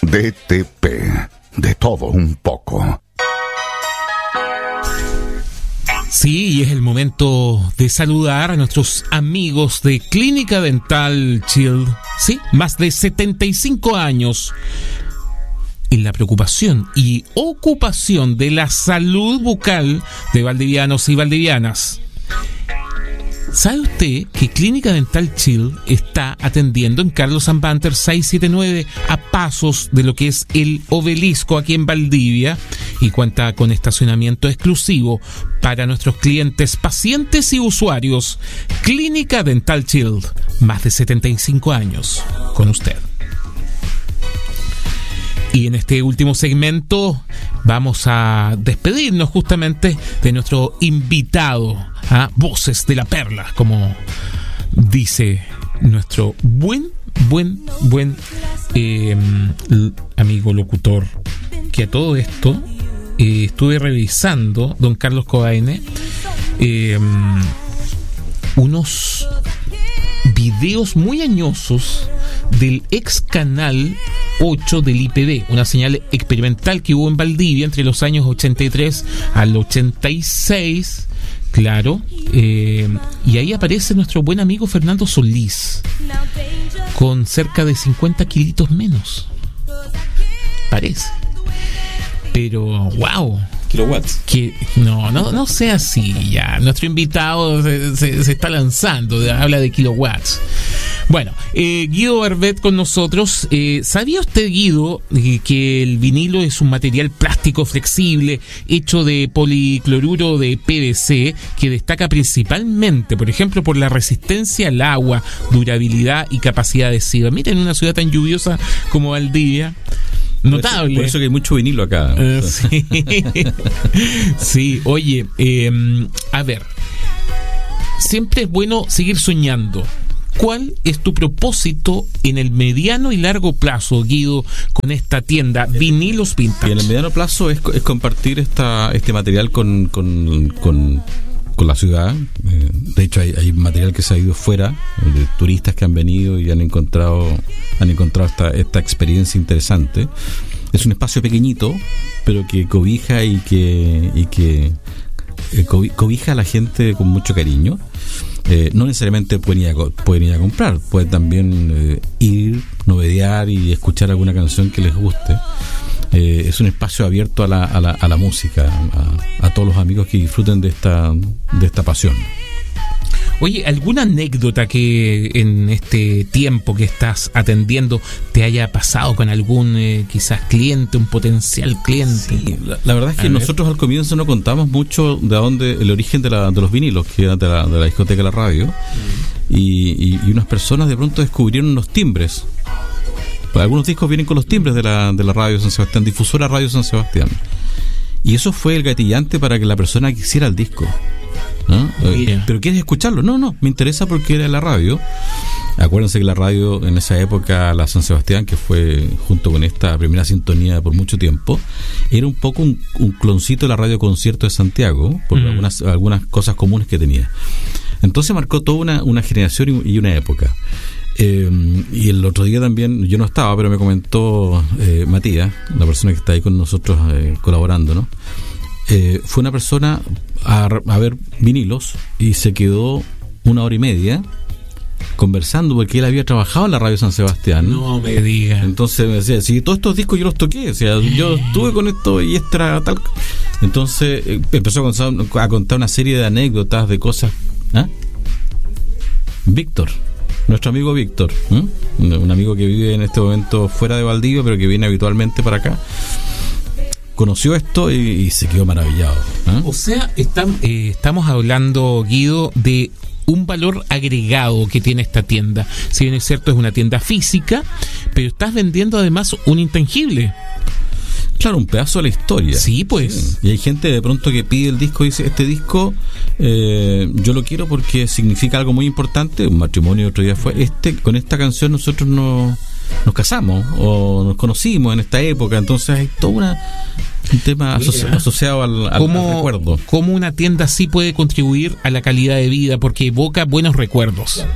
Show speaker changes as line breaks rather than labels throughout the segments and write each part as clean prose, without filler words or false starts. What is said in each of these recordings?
DTP, de todo un poco.
Sí, y es el momento de saludar a nuestros amigos de Clínica Dental Shield. Sí, más de 75 años en la preocupación y ocupación de la salud bucal de valdivianos y valdivianas. ¿Sabe usted que Clínica Dental Shield está atendiendo en Carlos Ambanter 679 a pasos de lo que es el Obelisco aquí en Valdivia y cuenta con estacionamiento exclusivo para nuestros clientes, pacientes y usuarios? Clínica Dental Shield, más de 75 años con usted. Y en este último segmento vamos a despedirnos justamente de nuestro invitado a Voces de la Perla, como dice nuestro buen amigo locutor, que a todo esto estuve revisando, don Carlos Cobaine, unos videos muy añosos del ex canal 8 del IPB, una señal experimental que hubo en Valdivia entre los años 83 al 86, claro, y ahí aparece nuestro buen amigo Fernando Solís con cerca de 50 kilitos menos, parece, pero wow,
kilowatts.
Que no sea así ya. Nuestro invitado se está lanzando, habla de kilowatts. Bueno, Guido Barbet con nosotros. ¿Sabía usted, Guido, que el vinilo es un material plástico flexible hecho de policloruro de PVC que destaca principalmente, por ejemplo, por la resistencia al agua, durabilidad y capacidad adhesiva? Mira, en una ciudad tan lluviosa como Valdivia, notable.
Por eso que hay mucho vinilo acá.
Sí. Sí, oye, a ver, siempre es bueno seguir soñando. ¿Cuál es tu propósito en el mediano y largo plazo, Guido, con esta tienda Vinilos Vintage?
Y en el mediano plazo es compartir este material con la ciudad. De hecho hay material que se ha ido fuera, de turistas que han venido y han encontrado esta experiencia interesante. Es un espacio pequeñito, pero que cobija y que cobija a la gente con mucho cariño. No necesariamente pueden ir a comprar, pueden también ir, novedear y escuchar alguna canción que les guste. Es un espacio abierto a la música, a todos los amigos que disfruten de esta pasión.
Oye, ¿alguna anécdota que en este tiempo que estás atendiendo te haya pasado con algún quizás cliente, un potencial cliente?
Sí, la verdad es que nosotros al comienzo no contamos mucho de dónde el origen de los vinilos, que era de la discoteca La Radio, y unas personas de pronto descubrieron los timbres. Algunos discos vienen con los timbres de la Radio San Sebastián, difusora Radio San Sebastián, y eso fue el gatillante para que la persona quisiera el disco. ¿No? ¿Pero quieres escucharlo? No, me interesa porque era la radio. Acuérdense que la radio en esa época, la San Sebastián, que fue junto con esta primera sintonía por mucho tiempo, era un poco un cloncito de la radio Concierto de Santiago, por algunas cosas comunes que tenía. Entonces marcó toda una generación y una época. Y el otro día también, yo no estaba, pero me comentó Matías, la persona que está ahí con nosotros colaborando, ¿no? Fue una persona a ver vinilos y se quedó 1 hora y media conversando porque él había trabajado en la Radio San Sebastián.
No me diga.
Entonces me decía, si todos estos discos yo los toqué, o sea, yo estuve con esto y extra tal. Entonces empezó a contar una serie de anécdotas, de cosas. Víctor, nuestro amigo Víctor, un amigo que vive en este momento fuera de Valdivia, pero que viene habitualmente para acá, conoció esto y se quedó maravillado.
O sea, estamos hablando, Guido, de un valor agregado que tiene esta tienda. Si bien es cierto, es una tienda física, pero estás vendiendo además un intangible.
Claro, un pedazo de la historia.
Sí, pues. Sí.
Y hay gente de pronto que pide el disco y dice, este disco yo lo quiero porque significa algo muy importante. Un matrimonio otro día fue, con esta canción nosotros nos casamos o nos conocimos en esta época. Entonces hay todo un tema asociado al recuerdo.
¿Cómo una tienda así puede contribuir a la calidad de vida? Porque evoca buenos recuerdos.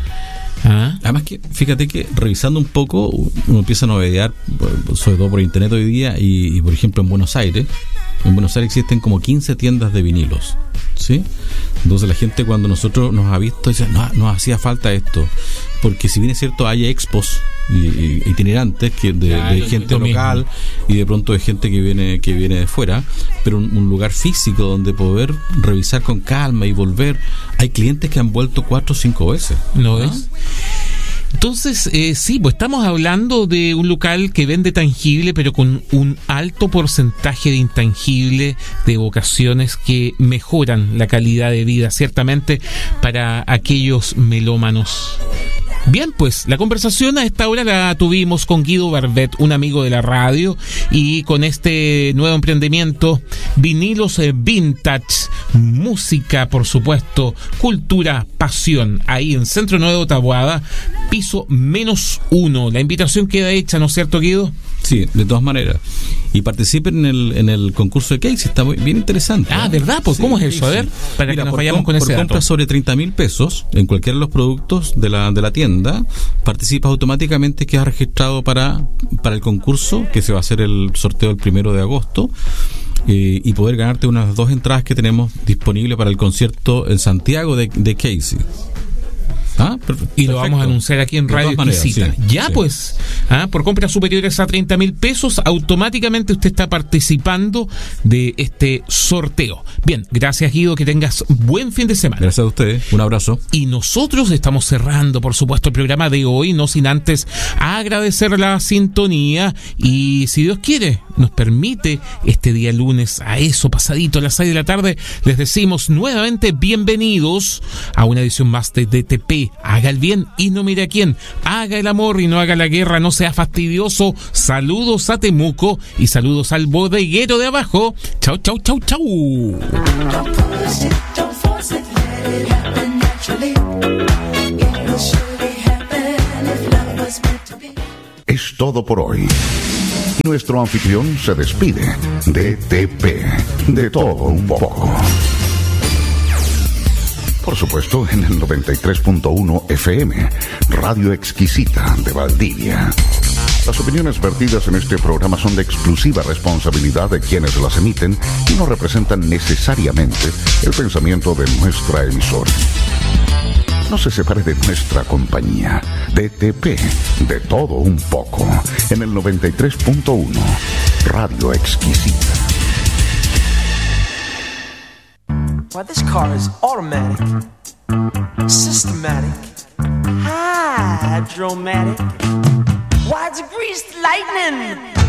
Además que, fíjate que revisando un poco, uno empieza a navegar, sobre todo por internet hoy día, y por ejemplo en Buenos Aires existen como 15 tiendas de vinilos, ¿sí? Entonces la gente, cuando nosotros nos ha visto, dice, no, nos hacía falta esto, porque si bien es cierto, hay expos y itinerantes de gente local y de pronto de gente que viene de fuera, pero un lugar físico donde poder revisar con calma y volver. Hay clientes que han vuelto 4 o 5 veces.
¿No es? Entonces, sí, pues estamos hablando de un local que vende tangible, pero con un alto porcentaje de intangible, de vocaciones que mejoran la calidad de vida, ciertamente, para aquellos melómanos. Bien, pues la conversación a esta hora la tuvimos con Guido Barbet, un amigo de la radio, y con este nuevo emprendimiento, vinilos vintage, música, por supuesto, cultura, pasión, ahí en Centro Nuevo Taboada, piso -1. La invitación queda hecha, ¿no es cierto, Guido?
Sí, de todas maneras. Y participen en el concurso de Casey, está bien interesante.
¿Verdad? Pues, sí, ¿cómo es eso? A ver, para que nos vayamos con ese dato.
Por compras sobre 30.000 pesos en cualquiera de los productos de la tienda, participas automáticamente, quedas registrado para el concurso, que se va a hacer el sorteo el 1 de agosto, y poder ganarte unas 2 entradas que tenemos disponibles para el concierto en Santiago de Casey.
Y lo vamos a anunciar aquí en Radio Exquisita.
Sí,
ya, sí. Pues, por compras superiores a 30.000 pesos, automáticamente usted está participando de este sorteo. Bien, gracias, Guido, que tengas buen fin de semana.
Gracias a ustedes, un abrazo.
Y nosotros estamos cerrando, por supuesto, el programa de hoy, no sin antes agradecer la sintonía, y si Dios quiere, nos permite, este día lunes, a eso, pasadito a las 6 de la tarde, les decimos nuevamente bienvenidos a una edición más de DTP. Haga el bien y no mire a quién. Haga el amor y no haga la guerra. No sea fastidioso. Saludos a Temuco y saludos al bodeguero de abajo. Chau, chau, chau, chau.
Es todo por hoy. Nuestro anfitrión se despide. DTP, de todo un poco. Por supuesto, en el 93.1 FM, Radio Exquisita de Valdivia. Las opiniones vertidas en este programa son de exclusiva responsabilidad de quienes las emiten y no representan necesariamente el pensamiento de nuestra emisora. No se separe de nuestra compañía. DTP, de todo un poco, en el 93.1, Radio Exquisita.
Why, this car is automatic, systematic, hydromatic. Why, it's greased lightning.